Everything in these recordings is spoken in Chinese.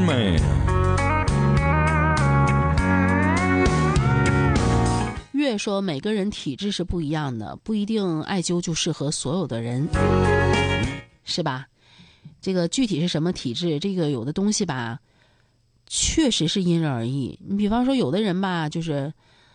man. 越说每个人体质是不一样的，不一定艾灸就适合所有的人，是吧？这个具体是什么体质，这个有的东西吧确实是因人而异。你比方说有的人吧，就是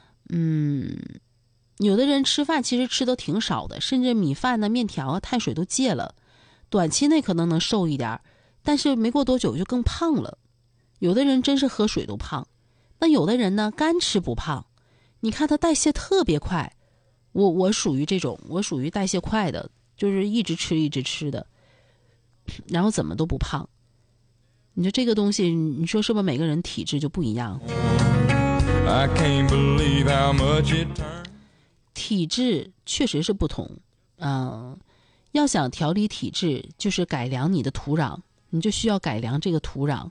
有的人吃饭其实吃的挺少的，甚至米饭呢、面条啊、碳水都戒了，短期内可能能瘦一点，但是没过多久就更胖了。有的人真是喝水都胖，那有的人呢干吃不胖，你看他代谢特别快。我属于这种，我属于代谢快的，就是一直吃的，然后怎么都不胖。你说这个东西，你说是不是每个人体质就不一样？ I can't believe how much it turned. 体质确实是不同，要想调理体质，就是改良你的土壤，你就需要改良这个土壤。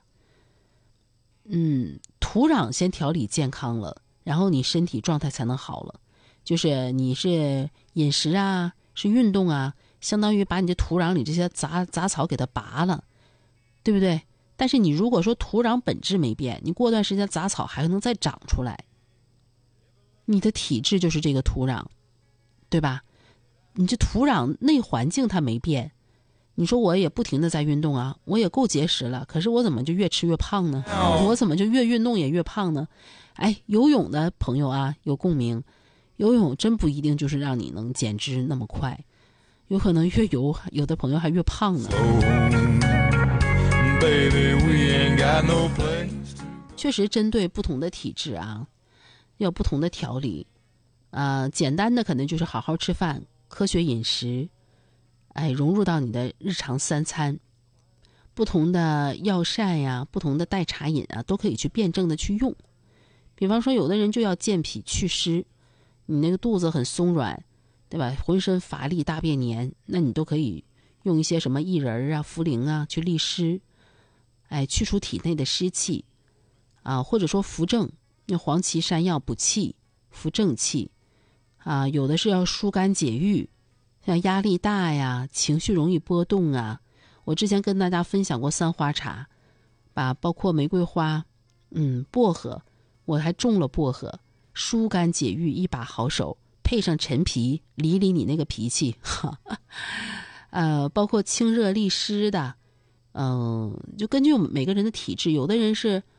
土壤先调理健康了，然后你身体状态才能好了。就是你是饮食啊，是运动啊，相当于把你的土壤里这些杂草给它拔了，对不对？但是你如果说土壤本质没变，你过段时间杂草还能再长出来，你的体质就是这个土壤，对吧？你这土壤内环境它没变，你说我也不停的在运动啊，我也够节食了，可是我怎么就越吃越胖呢？我怎么就越运动也越胖呢？游泳的朋友啊，有共鸣。游泳真不一定就是让你能减脂那么快，有可能越游，有的朋友还越胖呢。 Baby, we ain't got no place. 确实针对不同的体质啊，要不同的调理。简单的可能就是好好吃饭，科学饮食，融入到你的日常三餐。不同的药膳呀，不同的代茶饮啊，都可以去辩证的去用。比方说有的人就要健脾祛湿，你那个肚子很松软，对吧？浑身乏力、大便黏，那你都可以用一些什么薏仁啊、茯苓啊去利湿，去除体内的湿气啊，或者说扶正，用黄芪山药补气、扶正气啊。有的是要疏肝解郁，像压力大呀、情绪容易波动啊。我之前跟大家分享过三花茶，包括玫瑰花、薄荷，我还种了薄荷。疏肝解郁一把好手，配上陈皮，理你那个脾气。包括清热利湿的，就根据每个人的体质，有的人是